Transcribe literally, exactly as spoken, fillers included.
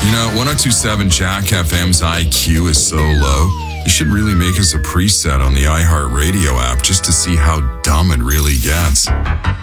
You know, one oh two point seven Jack F M's I Q is so low, you should really make us a preset on the iHeartRadio app just to see how dumb it really gets.